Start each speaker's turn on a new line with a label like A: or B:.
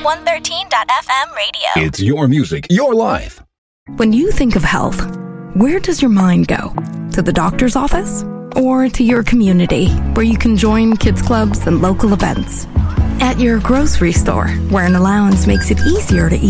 A: 113.FM radio.
B: It's your music, your life.
C: When you think of health, where does your mind go? To the doctor's office? Or to your community, where you can join kids clubs and local events? At your grocery store, where an allowance makes it easier to eat